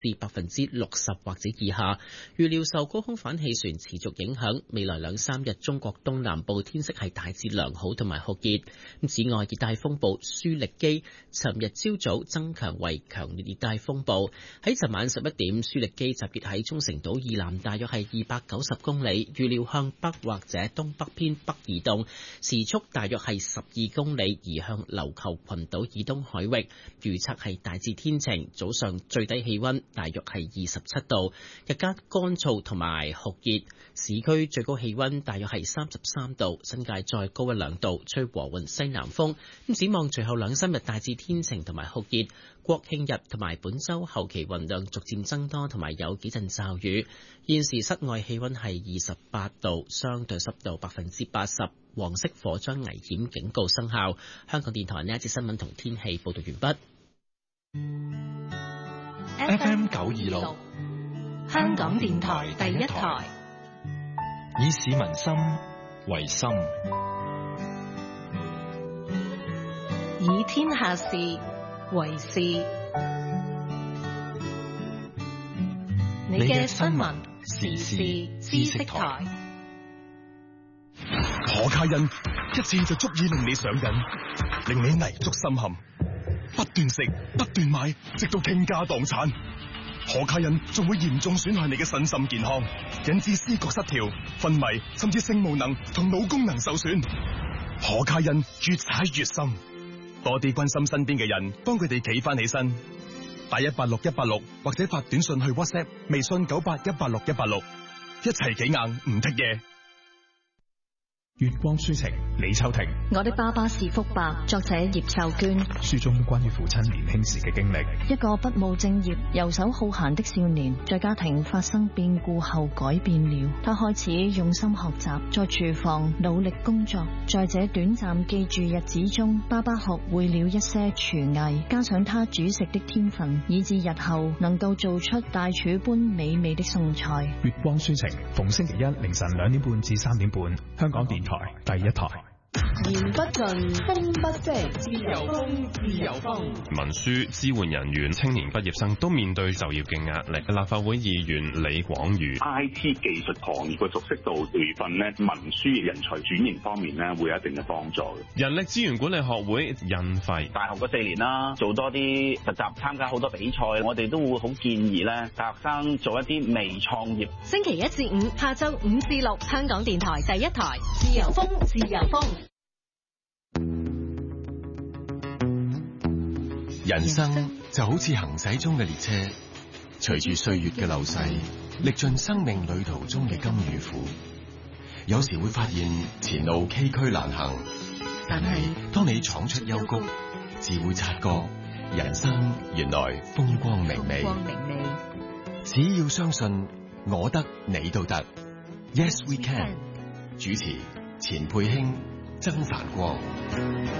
至60%或者以下。預料受高空反氣旋持續影響，未來2-3日中國東南部天色係大致良好同埋酷熱。此外，熱帶風暴舒力基尋日朝早增強為強烈熱帶風暴，喺尋晚11點，舒力基集結喺沖繩島以南大約係290公里，預料向北或者東北偏北移動，時速大約係12公里，移向琉球群島以東海域。預測係大致天晴，早上最低氣溫大約係27度，日間乾燥同埋酷熱，市區最高氣溫大約係33度，新界再高1-2度，吹和緩西南風。展望隨後2-3日大致天晴同埋酷熱，國慶日同埋本週後期雲量逐漸增多，同埋有幾陣驟雨。現時室外氣溫係28度，相對濕度80%，黃色火災危險警告生效。香港電台呢一節新聞同天氣報道完畢。 FM 926，香港電台第一台，以市民心為心， 以天下事為事。你嘅新聞時事知識台。 可卡因一次就足以令你上癮，令你泥足深陷，不斷食不斷買，直到傾家蕩產。可卡因仲會嚴重損害你嘅身心健康，引致思覺失調、昏迷，甚至性無能同腦功能受損。可卡因越踩越深，多啲關心身邊嘅人，幫佢哋企翻起身。打186186或者發短信去 WhatsApp、微信98186-186，一齊企硬唔剔嘢。 月光書情，李秋婷。 我的爸爸是福伯，作者葉秀娟。 書中關於父親年輕時嘅經歷。 一個不務正業、遊手好閒的少年，在家庭發生變故後改變了。他開始用心學習，在廚房努力工作。在這短暫記住日子中，爸爸學會了一些廚藝，加上他煮食的天分，以致日後能夠做出大廚般美味的餸菜。 月光書情，逢星期一凌晨2點半至3點半，香港電台第一台。 言不盡，風不息，自由風，自由風。 文書支援人員、青年畢業生都面對就業嘅壓力。立法會議員李廣瑜 ，IT 技術行業嘅熟悉度培訓呢，文書人才轉型方面呢，會有一定嘅幫助。 人力資源管理學會印費， 大學嗰4年啦，做多啲實習，參加好多比賽，我哋都會好建議咧，大學生做一啲微創業。 星期1至5下晝5至6，香港電台第一台，自由風，自由風。 人生就好似行駛中嘅列車，隨住歲月嘅流逝，歷盡生命旅途中嘅甘與苦。有時會發現前路崎嶇難行，但係當你闖出幽谷，自會察覺人生原來風光明媚。只要相信，我得你都得。Yes we can。主持：錢佩卿、曾繁光。